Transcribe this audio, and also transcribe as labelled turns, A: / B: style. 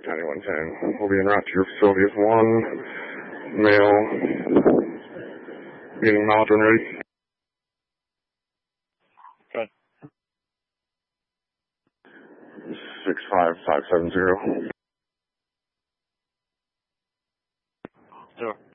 A: 9110. We'll be en route to your facility as one. Male. Getting mileage when ready.
B: Good.
A: 65570.
B: Sure.